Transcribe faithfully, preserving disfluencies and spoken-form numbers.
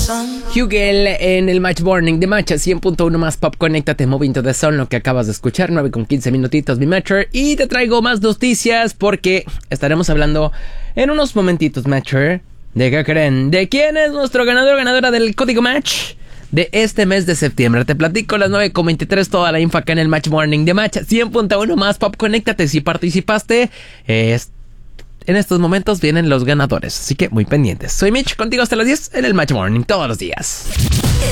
Hugel en el Match Morning de Match cien punto uno más Pop. Conéctate, Moving to the Sun, lo que acabas de escuchar, nueve con quince minutitos, mi Matcher. Y te traigo más noticias porque estaremos hablando en unos momentitos, Matcher. ¿De qué creen? ¿De quién es nuestro ganador o ganadora del código Match de este mes de septiembre? Te platico a las nueve con veintitrés, toda la info acá en el Match Morning de Match cien punto uno más Pop. Conéctate si participaste. Eh, en estos momentos vienen los ganadores, así que muy pendientes. Soy Mitch, contigo hasta las diez en el Match Morning todos los días.